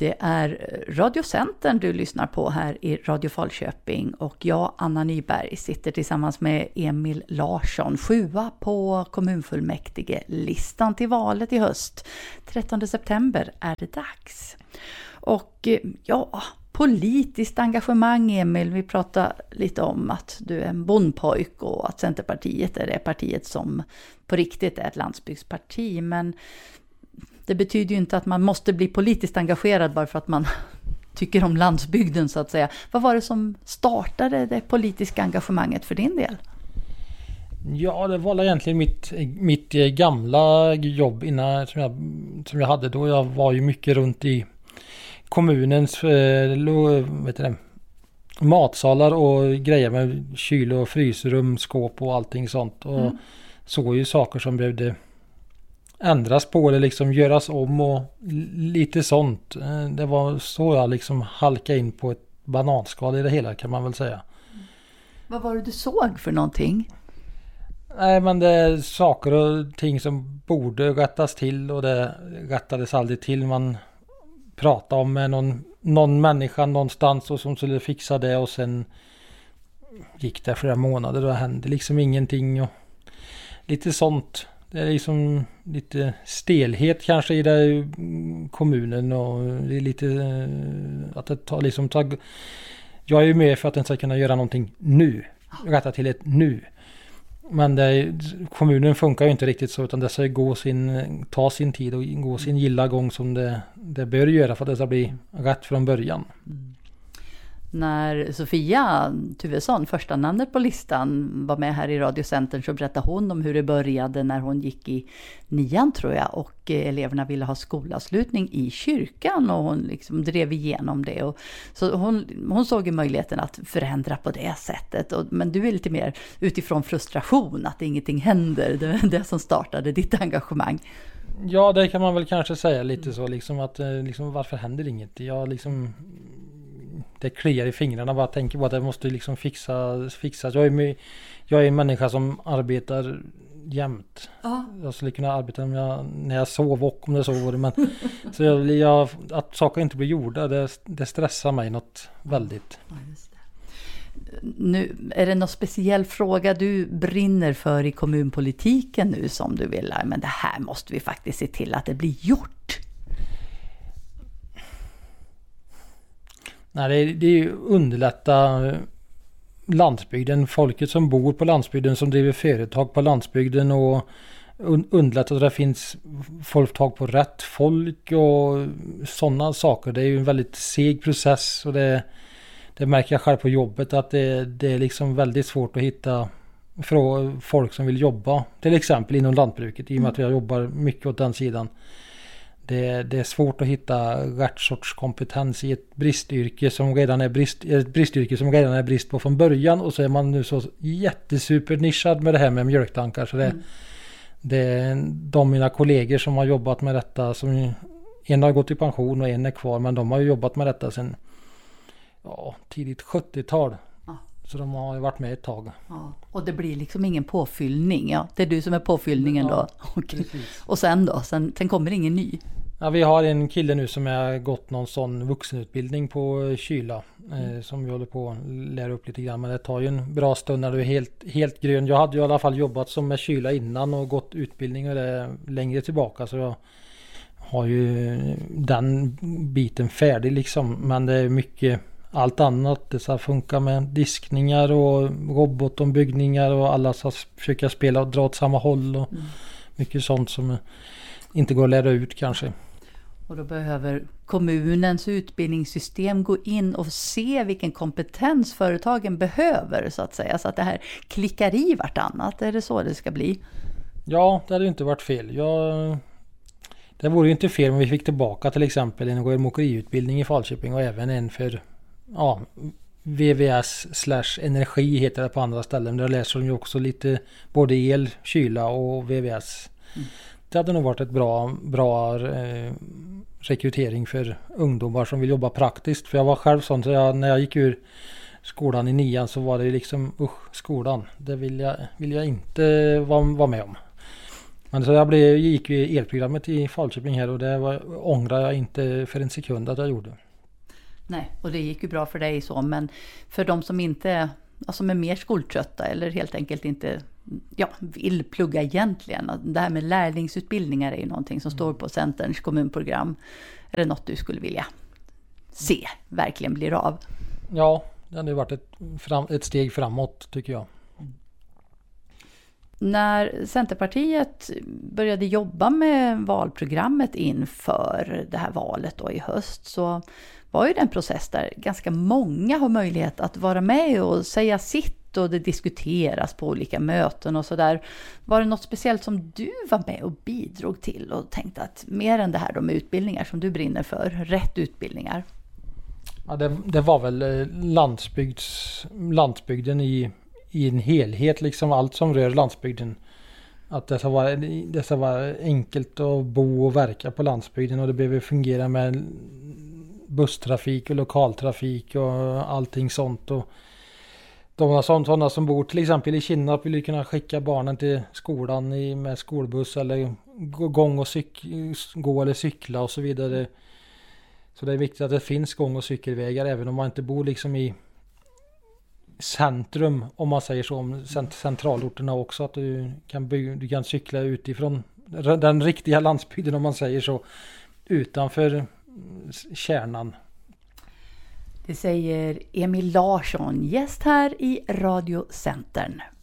Det är Radio Centern du lyssnar på här i Radio Falköping och jag, Anna Nyberg, sitter tillsammans med Emil Larsson, 7:a på kommunfullmäktige-listan till valet i höst. 13 september är det dags. Och ja, politiskt engagemang, Emil, vi pratar lite om att du är en bondpojk och att Centerpartiet är det partiet som på riktigt är ett landsbygdsparti, men det betyder ju inte att man måste bli politiskt engagerad bara för att man tycker om landsbygden så att säga. Vad var det som startade det politiska engagemanget för din del? Ja, det var egentligen mitt gamla jobb innan som jag hade då. Jag var ju mycket runt i kommunens matsalar och grejer med kyl- och frysrum, skåp och allting sånt. Och såg ju saker som behövde ändras på eller liksom göras om och lite sånt. Det var så jag liksom halkade in på ett bananskal i det hela, kan man väl säga. Vad var det du såg för någonting? Nej, men det är saker och ting som borde rättas till och det rättades aldrig till. Man pratade om med någon människa någonstans och som skulle fixa det och sen gick det flera månader och det hände liksom ingenting och lite sånt. Det är liksom lite stelhet kanske i det kommunen och det är lite att det tar liksom jag är ju med för att den ska kunna göra någonting nu, rätta till ett nu. Men kommunen funkar ju inte riktigt så, utan det ska ta sin tid och gå sin gilla gång som det bör göra för att det ska bli rätt från början. När Sofia Tuvesson, första namnet på listan, var med här i Radio Centern så berättade hon om hur det började när hon gick i 9:an tror jag och eleverna ville ha skolavslutning i kyrkan och hon liksom drev igenom det. Och så hon såg ju möjligheten att förändra på det sättet. Men du är lite mer utifrån frustration att ingenting händer, det som startade ditt engagemang. Ja, det kan man väl kanske säga lite så liksom att liksom, varför händer inget? Jag liksom det kliar i fingrarna, bara tänker på att det måste liksom fixas. Jag är en människa som arbetar jämt. Jag skulle kunna arbeta när jag sov och om det så vore, men så att saker inte blir gjorda, det stressar mig något väldigt. Ja, just det. Nu, är det någon speciell fråga du brinner för i kommunpolitiken nu som du vill, men det här måste vi faktiskt se till att det blir gjort? Nej, det är ju underlätta landsbygden, folket som bor på landsbygden, som driver företag på landsbygden och underlätta att det finns företag på rätt folk och sådana saker. Det är ju en väldigt seg process och det märker jag själv på jobbet att det är liksom väldigt svårt att hitta folk som vill jobba, till exempel inom lantbruket, i och med att jag jobbar mycket åt den sidan. Det är svårt att hitta rätt sorts kompetens i ett bristyrke som redan är brist på från början, och så är man nu så jättesupernishad med det här med mjölktankar, så det är mina kollegor som har jobbat med detta, som en har gått i pension och en är kvar, men de har ju jobbat med detta sedan tidigt 70-tal. Så de har ju varit med ett tag. Ja, och det blir liksom ingen påfyllning. Ja, det är du som är påfyllningen då. Okay. Och sen då? Sen kommer ingen ny? Ja, vi har en kille nu som har gått någon sån vuxenutbildning på kyla. Som vi håller på att lära upp lite grann. Men det tar ju en bra stund när du är helt grön. Jag hade ju i alla fall jobbat som med kyla innan och gått utbildning och det längre tillbaka. Så jag har ju den biten färdig liksom. Men det är mycket allt annat. Det ska funka med diskningar och robotombyggningar och alla ska försöka spela och dra åt samma håll och mycket sånt som inte går att lära ut kanske. Och då behöver kommunens utbildningssystem gå in och se vilken kompetens företagen behöver så att säga, så att det här klickar i vartannat. Är det så det ska bli? Ja, det hade ju inte varit fel. Det vore ju inte fel om vi fick tillbaka till exempel en rörmokeriutbildning i Falköping och även en för VVS/energi heter det på andra ställen. Där läser de ju också lite både el, kyla och VVS. Det hade nog varit ett bra rekrytering för ungdomar som vill jobba praktiskt. För jag var själv sån, så när jag gick ur skolan i 9:an så var det liksom skolan. Det vill jag inte vara med om. Men så jag gick ju i elprogrammet i Falköping här och det ångrar jag inte för en sekund att jag gjorde. Nej, och det gick ju bra för dig så, men för de som inte, alltså är mer skoltrötta eller helt enkelt inte vill plugga egentligen. Det här med lärlingsutbildningar är ju någonting som står på Centerns kommunprogram. Är det något du skulle vilja se verkligen blir av? Ja, det hade varit ett steg framåt tycker jag. När Centerpartiet började jobba med valprogrammet inför det här valet då i höst så var ju det en process där ganska många har möjlighet att vara med och säga sitt och det diskuteras på olika möten och sådär. Var det något speciellt som du var med och bidrog till och tänkte att mer än det här de utbildningar som du brinner för, rätt utbildningar? Ja, det var väl landsbygden i en helhet, liksom allt som rör landsbygden. Att dessa var enkelt att bo och verka på landsbygden och det behöver fungera med busstrafik och lokaltrafik och allting sånt. Och sådana som bor till exempel i Kinnarp vill ju kunna skicka barnen till skolan med skolbuss eller gå eller cykla och så vidare. Så det är viktigt att det finns gång- och cykelvägar även om man inte bor liksom i centrum, om man säger så, om centralorterna också, att du kan cykla utifrån den riktiga landsbygden om man säger så, utanför kärnan. Det säger Emil Larsson, gäst här i Radio Centern.